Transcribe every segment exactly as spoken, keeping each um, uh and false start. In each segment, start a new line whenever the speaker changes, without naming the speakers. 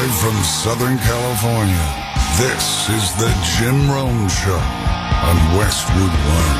Live from Southern California, this is the Jim Rome Show on Westwood One.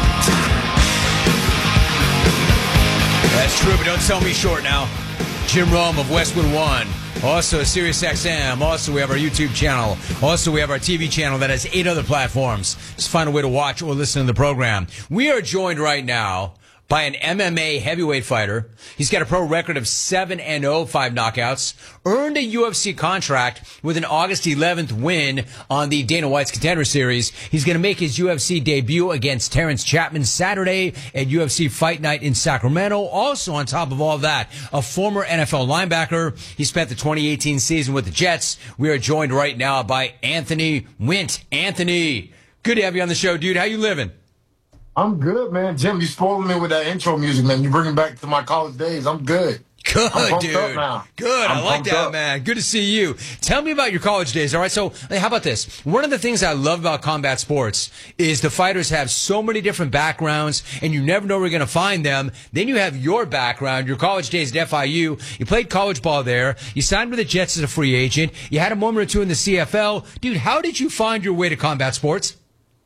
That's true, but don't sell me short now. Jim Rome of Westwood One. Also, SiriusXM. Also, we have our YouTube channel. Also, we have our T V channel that has eight other platforms. Just find a way to watch or listen to the program. We are joined right now by an M M A heavyweight fighter. He's got a pro record of seven and oh, five knockouts, earned a U F C contract with an August eleventh win on the Dana White's Contender Series. He's going to make his U F C debut against Terrence Chapman Saturday at U F C Fight Night in Sacramento. Also, on top of all that, a former N F L linebacker. He spent the twenty eighteen season with the Jets. We are joined right now by Anthony Wint. Anthony, good to have you on the show, dude. How you living?
I'm good, man. Jim, you spoiled me with that intro music, man. You bring me back to my college days. I'm good.
Good,
I'm
dude.
Up now.
Good.
I'm
I like that,
up.
man. Good to see you. Tell me about your college days. All right. So hey, how about this? One of the things I love about combat sports is the fighters have so many different backgrounds and you never know where you're going to find them. Then you have your background, your college days at F I U. You played college ball there. You signed with the Jets as a free agent. You had a moment or two in the C F L. Dude, how did you find your way to combat sports?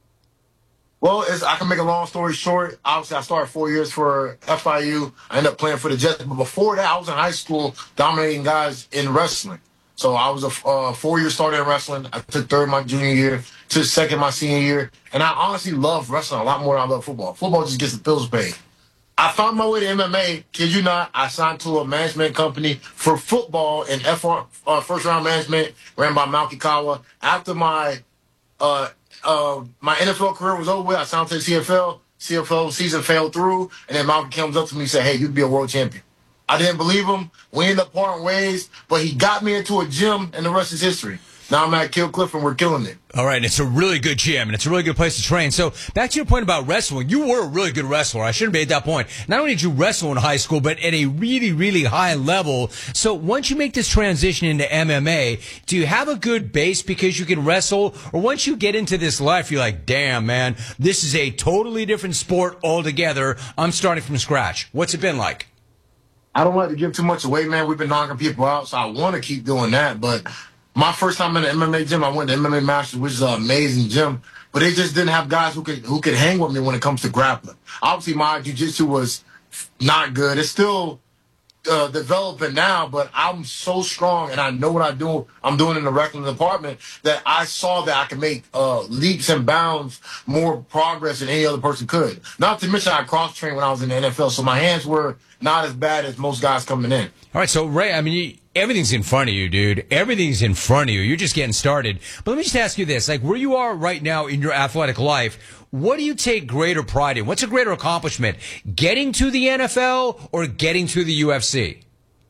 Well, it's, I can make a long story short. Obviously, I started four years for F I U. I ended up playing for the Jets. But before that, I was in high school dominating guys in wrestling. So I was a uh, four-year starter in wrestling. I took third my junior year, took second my senior year. And I honestly love wrestling a lot more than I love football. Football just gets the bills paid. I found my way to M M A. Kid you not, I signed to a management company for football in F R, uh, first-round management, ran by Malky Kawa. After my uh, uh, my N F L career was over with, I signed to the C F L. C F L season fell through, and then Malky comes up to me and said, hey, you could be a world champion. I didn't believe him. We ended up parting ways, but he got me into a gym, and the rest is history. Now I'm at Kill Cliff, and we're killing it.
All right, and it's a really good gym, and it's a really good place to train. So back to your point about wrestling, you were a really good wrestler. I shouldn't have made that point. Not only did you wrestle in high school, but at a really, really high level. So once you make this transition into M M A, do you have a good base because you can wrestle? Or once you get into this life, you're like, damn, man, this is a totally different sport altogether. I'm starting from scratch. What's it been like?
I don't like to give too much away, man. We've been knocking people out, so I want to keep doing that, but my first time in the M M A gym, I went to M M A Masters, which is an amazing gym, but they just didn't have guys who could who could hang with me when it comes to grappling. Obviously, my jiu-jitsu was not good. It's still uh, developing now, but I'm so strong and I know what I do. I'm doing in the wrestling department that I saw that I could make uh, leaps and bounds more progress than any other person could. Not to mention I cross-trained when I was in the N F L, so my hands were not as bad as most guys coming in.
All right, so Ray, I mean, you, everything's in front of you, dude. Everything's in front of you. You're just getting started. But let me just ask you this. Like, where you are right now in your athletic life, what do you take greater pride in? What's a greater accomplishment? Getting to the N F L or getting to the U F C?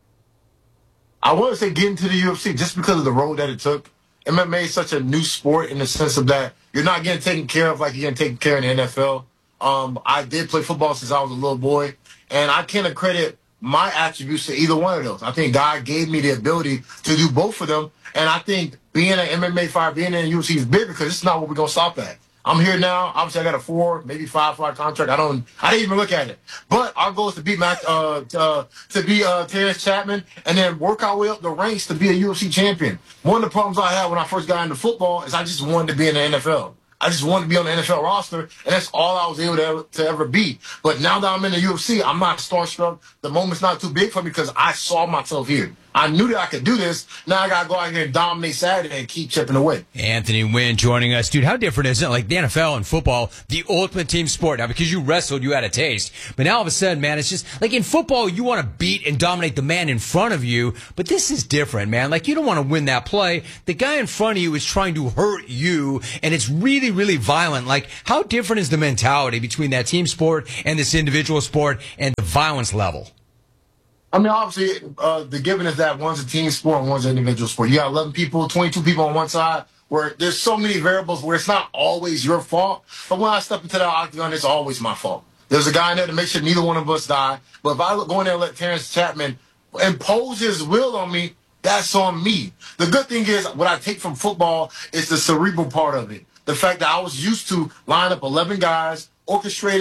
I want to say getting to the U F C just because of the road that it took. M M A is such a new sport in the sense of that you're not getting taken care of like you're getting taken care of in the N F L. Um, I did play football since I was a little boy, and I can't accredit my attributes to either one of those. I think God gave me the ability to do both of them, and I think being an M M A fighter, being in the U F C is big because it's not what we're going to stop at. I'm here now. Obviously, I got a four, maybe five fight contract. I don't. I didn't even look at it. But our goal is to beat Mac, uh, uh, to beat uh, Terrence Chapman, and then work our way up the ranks to be a U F C champion. One of the problems I had when I first got into football is I just wanted to be in the N F L. I just wanted to be on the N F L roster, and that's all I was able to ever, to ever be. But now that I'm in the U F C, I'm not starstruck. The moment's not too big for me because I saw myself here. I knew that I could do this. Now I got to go out here and dominate Saturday and keep chipping away.
Anthony Wint joining us. Dude, how different is it? Like the N F L and football, the ultimate team sport. Now, because you wrestled, you had a taste. But now all of a sudden, man, it's just like in football, you want to beat and dominate the man in front of you. But this is different, man. Like you don't want to win that play. The guy in front of you is trying to hurt you, and it's really, really violent. Like how different is the mentality between that team sport and this individual sport and the violence level?
I mean, obviously, uh, the given is that one's a team sport and one's an individual sport. You got eleven people, twenty-two people on one side, where there's so many variables where it's not always your fault. But when I step into that octagon, it's always my fault. There's a guy in there to make sure neither one of us die. But if I go in there and let Terrence Chapman impose his will on me, that's on me. The good thing is, what I take from football is the cerebral part of it. The fact that I was used to line up eleven guys, orchestrating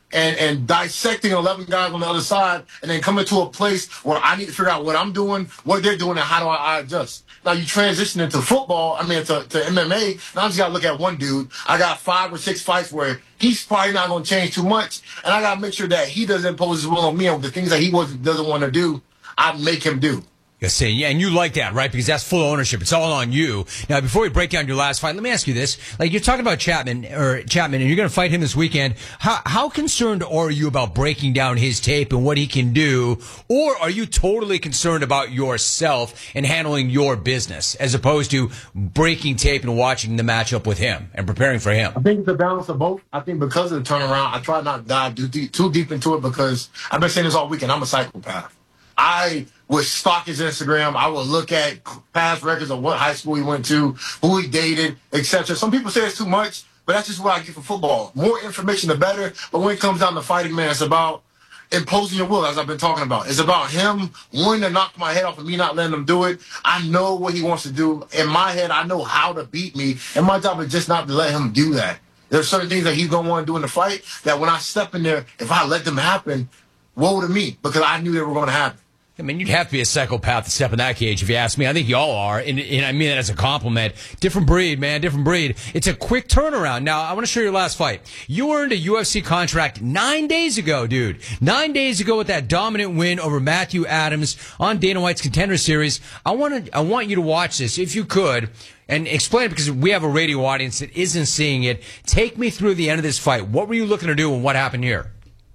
and, and dissecting eleven guys on the other side and then coming to a place where I need to figure out what I'm doing, what they're doing, and how do I, I adjust. Now you transition into football, I mean, to, to M M A, now I just got to look at one dude. I got five or six fights where he's probably not going to change too much, and I got to make sure that he doesn't impose his will on me, and the things that he wasn't, doesn't want to do, I make him do.
I say, yeah, and you like that, right? Because that's full ownership. It's all on you. Now, before we break down your last fight, let me ask you this: like you're talking about Chapman or Chapman, and you're going to fight him this weekend. How how concerned are you about breaking down his tape and what he can do, or are you totally concerned about yourself and handling your business as opposed to breaking tape and watching the matchup with him and preparing for him?
I think it's a balance of both. I think because of the turnaround, I try not to dive too deep, too deep into it because I've been saying this all weekend. I'm a psychopath. I would stalk his Instagram. I would look at past records of what high school he went to, who he dated, et cetera. Some people say it's too much, but that's just what I get for football. More information, the better. But when it comes down to fighting, man, it's about imposing your will, as I've been talking about. It's about him wanting to knock my head off and me not letting him do it. I know what he wants to do. In my head, I know how to beat me. And my job is just not to let him do that. There's certain things that he's going to want to do in the fight that when I step in there, if I let them happen, woe to me, because I knew they were going to happen.
I mean, you'd have to be a psychopath to step in that cage, if you ask me. I think y'all are, and, and I mean that as a compliment. Different breed, man, different breed. It's a quick turnaround. Now, I want to show you your last fight. You earned a U F C contract nine days ago, dude. Nine days ago with that dominant win over Matthew Adams on Dana White's Contender Series. I want to, I want you to watch this, if you could, and explain it, because we have a radio audience that isn't seeing it. Take me through the end of this fight. What were you looking to do, and what happened here?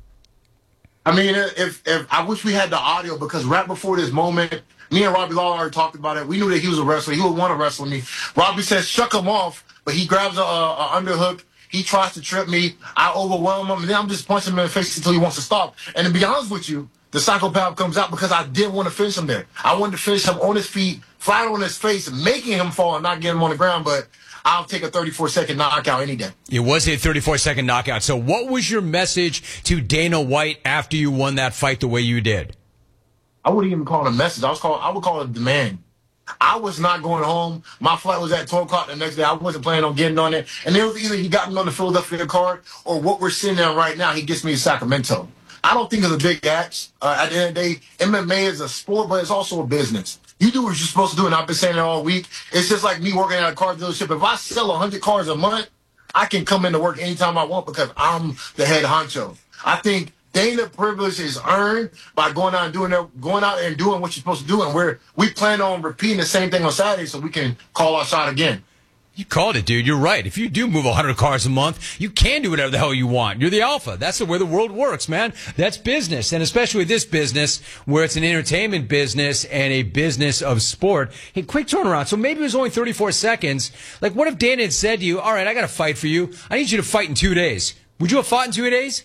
I mean, if if I wish we had the audio, because right before this moment, me and Robbie Lawler already talked about it. We knew that he was a wrestler. He would want to wrestle me. Robbie says, shuck him off, but he grabs a, a underhook. He tries to trip me. I overwhelm him, and then I'm just punching him in the face until he wants to stop. And to be honest with you, the psychopath comes out because I didn't want to finish him there. I wanted to finish him on his feet, flat on his face, making him fall and not getting him on the ground, but I'll take a thirty-four second knockout any day.
It was a thirty-four second knockout. So what was your message to Dana White after you won that fight the way you did?
I wouldn't even call it a message. I was call, I would call it a demand. I was not going home. My flight was at twelve o'clock the next day. I wasn't planning on getting on it. And it was either he got me on the Philadelphia card, or what we're sitting there right now, he gets me to Sacramento. I don't think it's a big act. Uh, at the end of the day, M M A is a sport, but it's also a business. You do what you're supposed to do, and I've been saying it all week. It's just like me working at a car dealership. If I sell one hundred cars a month, I can come into work anytime I want because I'm the head honcho. I think Dana privilege is earned by going out and doing that, going out and doing what you're supposed to do, and we're we plan on repeating the same thing on Saturday so we can call our shot again.
You called it, dude. You're right. If you do move one hundred cars a month, you can do whatever the hell you want. You're the alpha. That's the way the world works, man. That's business. And especially this business where it's an entertainment business and a business of sport. Hey, quick turnaround. So maybe it was only thirty-four seconds. Like, what if Dana had said to you, all right, I got to fight for you. I need you to fight in two days. Would you have fought in two days?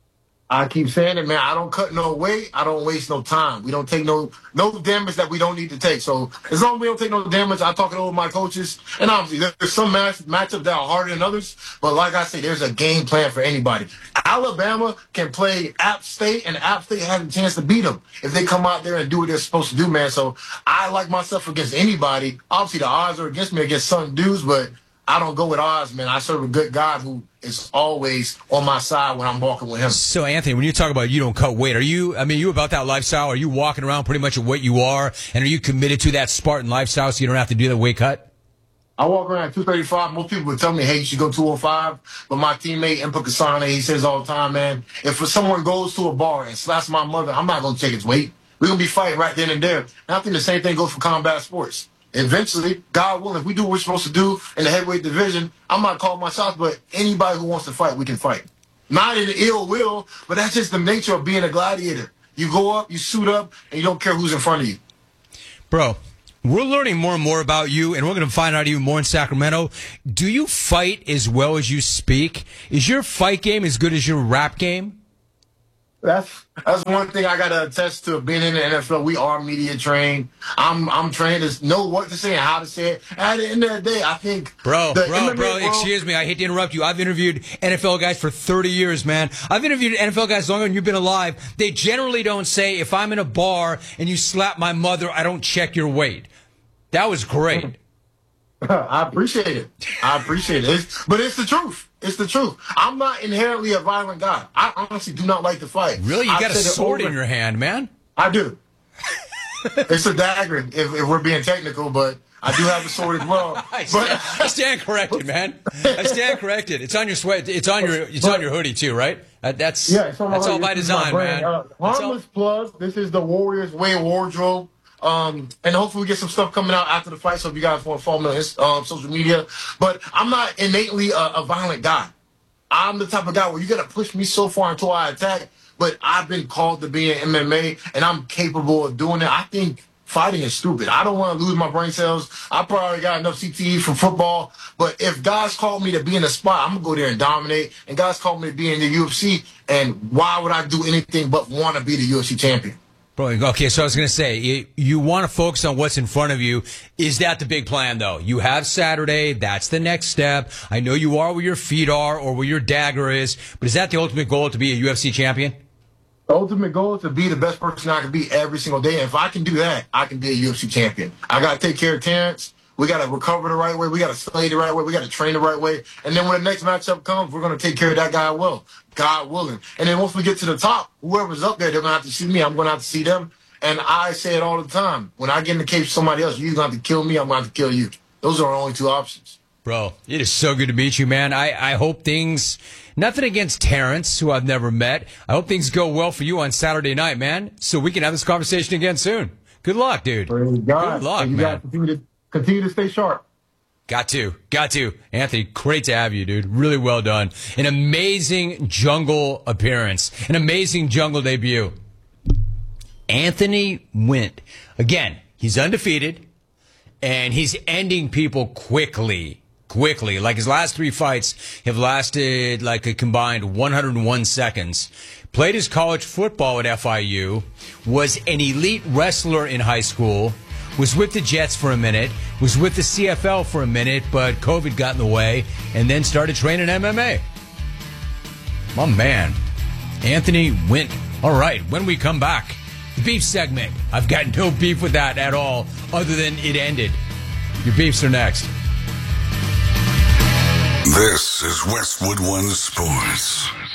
I keep saying it, man. I don't cut no weight. I don't waste no time. We don't take no no damage that we don't need to take. So as long as we don't take no damage, I talk it over with my coaches. And obviously, there's some match, matchups that are harder than others. But like I say, there's a game plan for anybody. Alabama can play App State, and App State has a chance to beat them if they come out there and do what they're supposed to do, man. So I like myself against anybody. Obviously, the odds are against me against some dudes, but I don't go with odds, man. I serve a good God who is always on my side when I'm walking with him.
So, Anthony, when you talk about you don't cut weight, are you, I mean, are you about that lifestyle? Are you walking around pretty much at what you are? And are you committed to that Spartan lifestyle so you don't have to do the weight cut?
I walk around at two thirty-five. Most people would tell me, hey, you should go two oh five. But my teammate, Impa Kasane, he says all the time, man, if someone goes to a bar and slaps my mother, I'm not going to take his weight. We're going to be fighting right then and there. And I think the same thing goes for combat sports. Eventually, God willing, if we do what we're supposed to do in the heavyweight division, I'm not calling my shots, but anybody who wants to fight, we can fight. Not in ill will, but that's just the nature of being a gladiator. You go up, you suit up, and you don't care who's in front of you.
Bro, we're learning more and more about you, and we're going to find out even more in Sacramento. Do you fight as well as you speak? Is your fight game as good as your rap game?
That's that's one thing I gotta attest to being in the N F L. We are media trained. I'm I'm trained to know what to say and how to say it. At the end of the day, I think
Bro, bro,
M M A
bro,
world,
excuse me, I hate to interrupt you. I've interviewed N F L guys for thirty years, man. I've interviewed N F L guys longer than you've been alive. They generally don't say, if I'm in a bar and you slap my mother, I don't check your weight. That was great.
I appreciate it. I appreciate it. It's, but it's the truth. It's the truth. I'm not inherently a violent guy. I honestly do not like to fight.
Really? You
I've
got a
said it
sword
over-
in your hand, man.
I do. It's a dagger, if, if we're being technical, but I do have a sword as well.
I
But
stand, I stand corrected, man. I stand corrected. It's on your sweat. It's on your. It's
But-
on your hoodie too, right? Uh, that's
yeah, it's on my
that's all
hoodie.
by
This is my
design,
brand.
man.
Uh,
That's all-
Harmless Plus. This is the Warriors Way wardrobe. Um, and hopefully we get some stuff coming out after the fight. So if you guys want to follow me on his, um, social media, but I'm not innately a, a violent guy. I'm the type of guy where you got to push me so far until I attack. But I've been called to be in M M A, and I'm capable of doing it. I think fighting is stupid. I don't want to lose my brain cells. I probably got enough C T E from football. But if guys called me to be in a spot, I'm going to go there and dominate. And guys called me to be in the U F C, and why would I do anything but want to be the U F C champion?
Bro, okay, so I was going to say, you, you want to focus on what's in front of you. Is that the big plan, though? You have Saturday. That's the next step. I know you are where your feet are or where your dagger is, but is that the ultimate goal, to be a U F C champion?
The ultimate goal is to be the best person I can be every single day. And if I can do that, I can be a U F C champion. I got to take care of Terrence. We got to recover the right way. We got to slay the right way. We got to train the right way. And then when the next matchup comes, we're going to take care of that guy well, God willing. And then once we get to the top, whoever's up there, they're going to have to see me. I'm going to have to see them. And I say it all the time. When I get in the cage with somebody else, you're going to have to kill me. I'm going to have to kill you. Those are our only two options.
Bro, it is so good to meet you, man. I, I hope things, nothing against Terrence, who I've never met. I hope things go well for you on Saturday night, man, so we can have this conversation again soon. Good luck, dude.
Praise God.
Good luck,
and you
man.
guys continue to, continue to stay sharp.
Got to. Got to. Anthony, great to have you, dude. Really well done. An amazing jungle appearance. An amazing jungle debut. Anthony Wint. Again, he's undefeated, and he's ending people quickly. Quickly. Like his last three fights have lasted like a combined one hundred one seconds. Played his college football at F I U. Was an elite wrestler in high school. Was with the Jets for a minute, was with the C F L for a minute, but COVID got in the way, and then started training M M A. My man, Anthony Wint. All right, when we come back, the beef segment. I've got no beef with that at all, other than it ended. Your beefs are next.
This is Westwood One Sports.